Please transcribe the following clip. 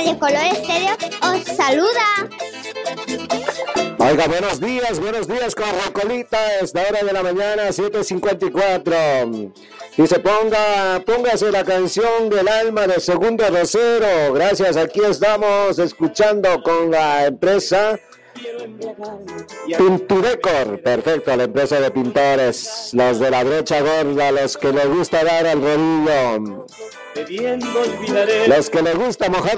de Color Estéreo os saluda. Oiga, buenos días con Rocolita, a esta hora de la mañana, 7:54. Dice, póngase la canción del alma de Segundo Rosero. Gracias, aquí estamos escuchando con la empresa Pinturecor. Perfecto, la empresa de pintores, los de la brecha gorda, los que les gusta dar al rodillo, los que les gusta mojar